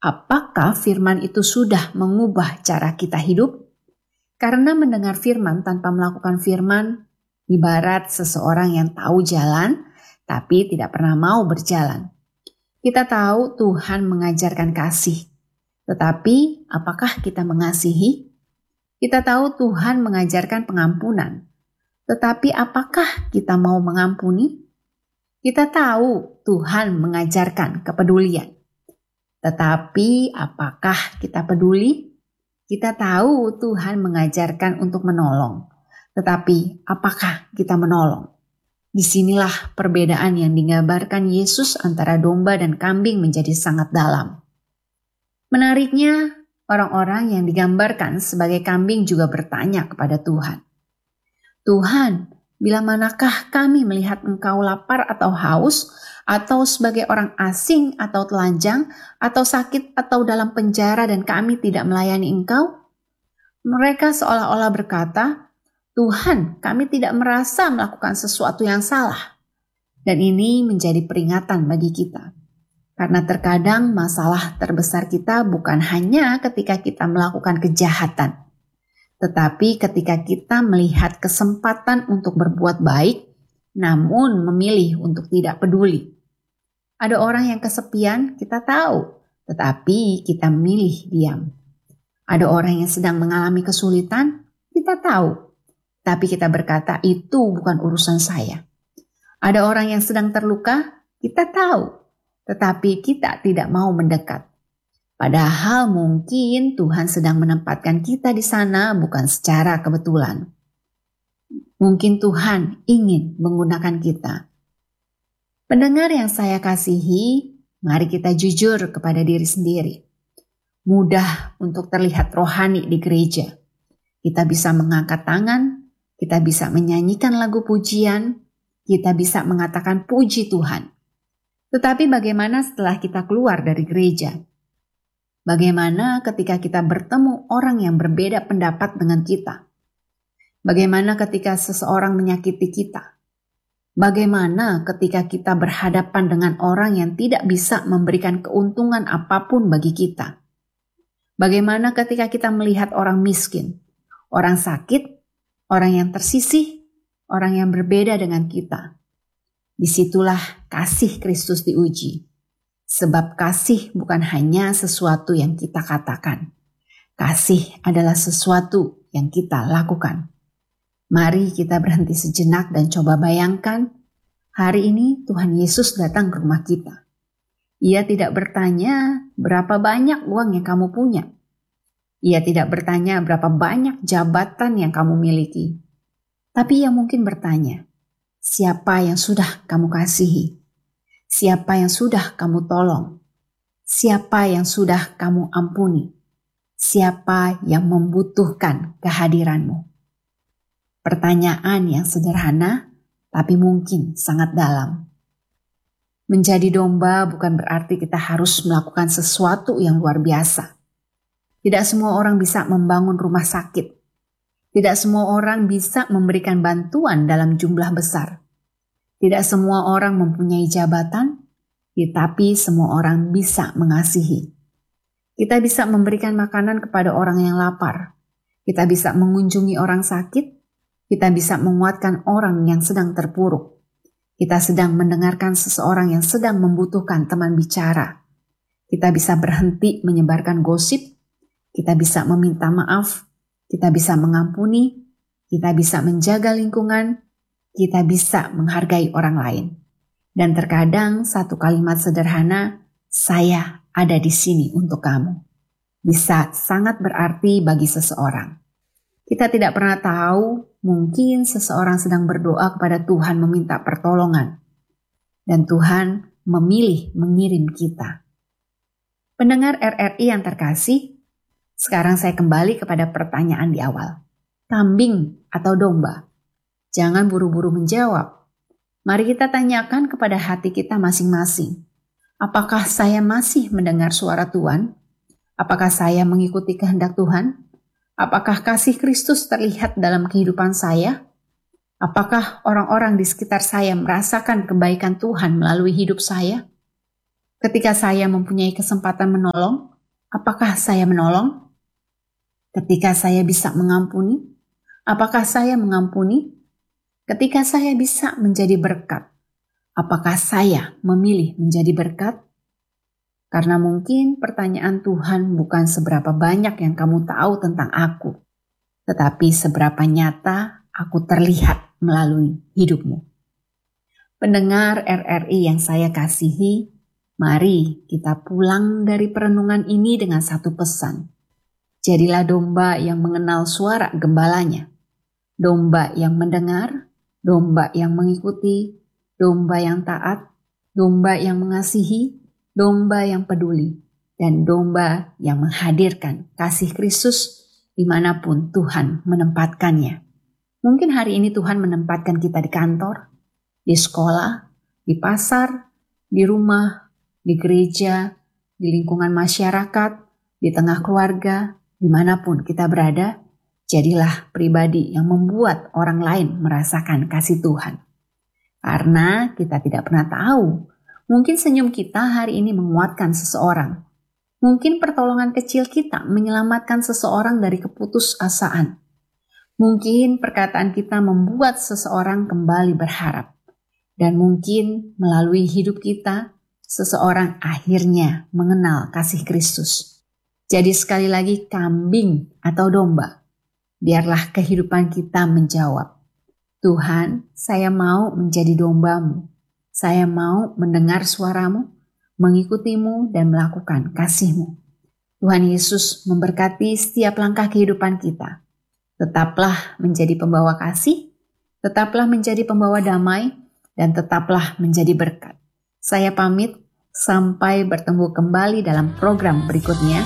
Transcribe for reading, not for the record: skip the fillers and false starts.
Apakah firman itu sudah mengubah cara kita hidup? Karena mendengar firman tanpa melakukan firman, ibarat seseorang yang tahu jalan, tapi tidak pernah mau berjalan. Kita tahu Tuhan mengajarkan kasih, tetapi apakah kita mengasihi? Kita tahu Tuhan mengajarkan pengampunan, tetapi apakah kita mau mengampuni? Kita tahu Tuhan mengajarkan kepedulian, tetapi apakah kita peduli? Kita tahu Tuhan mengajarkan untuk menolong, tetapi apakah kita menolong? Disinilah perbedaan yang digambarkan Yesus antara domba dan kambing menjadi sangat dalam. Menariknya, orang-orang yang digambarkan sebagai kambing juga bertanya kepada Tuhan, Tuhan, bila manakah kami melihat Engkau lapar atau haus, atau sebagai orang asing atau telanjang, atau sakit atau dalam penjara dan kami tidak melayani Engkau? Mereka seolah-olah berkata, Tuhan, kami tidak merasa melakukan sesuatu yang salah. Dan ini menjadi peringatan bagi kita. Karena terkadang masalah terbesar kita bukan hanya ketika kita melakukan kejahatan, tetapi ketika kita melihat kesempatan untuk berbuat baik, namun memilih untuk tidak peduli. Ada orang yang kesepian, kita tahu, tetapi kita memilih diam. Ada orang yang sedang mengalami kesulitan, kita tahu, tapi kita berkata itu bukan urusan saya. Ada orang yang sedang terluka, kita tahu, tetapi kita tidak mau mendekat. Padahal mungkin Tuhan sedang menempatkan kita di sana bukan secara kebetulan. Mungkin Tuhan ingin menggunakan kita. Pendengar yang saya kasihi, mari kita jujur kepada diri sendiri. Mudah untuk terlihat rohani di gereja. Kita bisa mengangkat tangan, kita bisa menyanyikan lagu pujian, kita bisa mengatakan puji Tuhan. Tetapi bagaimana setelah kita keluar dari gereja? Bagaimana ketika kita bertemu orang yang berbeda pendapat dengan kita? Bagaimana ketika seseorang menyakiti kita? Bagaimana ketika kita berhadapan dengan orang yang tidak bisa memberikan keuntungan apapun bagi kita? Bagaimana ketika kita melihat orang miskin, orang sakit, orang yang tersisih, orang yang berbeda dengan kita? Disitulah kasih Kristus diuji. Sebab kasih bukan hanya sesuatu yang kita katakan. Kasih adalah sesuatu yang kita lakukan. Mari kita berhenti sejenak dan coba bayangkan, hari ini Tuhan Yesus datang ke rumah kita. Ia tidak bertanya berapa banyak uang yang kamu punya. Ia tidak bertanya berapa banyak jabatan yang kamu miliki. Tapi ia mungkin bertanya, siapa yang sudah kamu kasihi? Siapa yang sudah kamu tolong? Siapa yang sudah kamu ampuni? Siapa yang membutuhkan kehadiranmu? Pertanyaan yang sederhana, tapi mungkin sangat dalam. Menjadi domba bukan berarti kita harus melakukan sesuatu yang luar biasa. Tidak semua orang bisa membangun rumah sakit. Tidak semua orang bisa memberikan bantuan dalam jumlah besar. Tidak semua orang mempunyai jabatan, tetapi semua orang bisa mengasihi. Kita bisa memberikan makanan kepada orang yang lapar. Kita bisa mengunjungi orang sakit. Kita bisa menguatkan orang yang sedang terpuruk. Kita sedang mendengarkan seseorang yang sedang membutuhkan teman bicara. Kita bisa berhenti menyebarkan gosip. Kita bisa meminta maaf. Kita bisa mengampuni. Kita bisa menjaga lingkungan. Kita bisa menghargai orang lain. Dan terkadang satu kalimat sederhana, saya ada di sini untuk kamu, bisa sangat berarti bagi seseorang. Kita tidak pernah tahu, mungkin seseorang sedang berdoa kepada Tuhan meminta pertolongan. Dan Tuhan memilih mengirim kita. Pendengar RRI yang terkasih, sekarang saya kembali kepada pertanyaan di awal. Kambing atau domba? Jangan buru-buru menjawab. Mari kita tanyakan kepada hati kita masing-masing. Apakah saya masih mendengar suara Tuhan? Apakah saya mengikuti kehendak Tuhan? Apakah kasih Kristus terlihat dalam kehidupan saya? Apakah orang-orang di sekitar saya merasakan kebaikan Tuhan melalui hidup saya? Ketika saya mempunyai kesempatan menolong, Apakah saya menolong? Ketika saya bisa mengampuni, apakah saya mengampuni? Ketika saya bisa menjadi berkat, apakah saya memilih menjadi berkat? Karena mungkin pertanyaan Tuhan bukan seberapa banyak yang kamu tahu tentang aku, tetapi seberapa nyata aku terlihat melalui hidupmu. Pendengar RRI yang saya kasihi, mari kita pulang dari perenungan ini dengan satu pesan. Jadilah domba yang mengenal suara gembalanya, domba yang mendengar, domba yang mengikuti, domba yang taat, domba yang mengasihi, domba yang peduli, dan domba yang menghadirkan kasih Kristus dimanapun Tuhan menempatkannya. Mungkin hari ini Tuhan menempatkan kita di kantor, di sekolah, di pasar, di rumah, di gereja, di lingkungan masyarakat, di tengah keluarga, dimanapun kita berada. Jadilah pribadi yang membuat orang lain merasakan kasih Tuhan. Karena kita tidak pernah tahu, mungkin senyum kita hari ini menguatkan seseorang. Mungkin pertolongan kecil kita menyelamatkan seseorang dari keputusasaan. Mungkin perkataan kita membuat seseorang kembali berharap. Dan mungkin melalui hidup kita, seseorang akhirnya mengenal kasih Kristus. Jadi sekali lagi, kambing atau domba, biarlah kehidupan kita menjawab, Tuhan, saya mau menjadi domba-Mu. Saya mau mendengar suara-Mu, mengikutimu dan melakukan kasih-Mu. Tuhan Yesus memberkati setiap langkah kehidupan kita. Tetaplah menjadi pembawa kasih, tetaplah menjadi pembawa damai, dan tetaplah menjadi berkat. Saya pamit, sampai bertemu kembali dalam program berikutnya.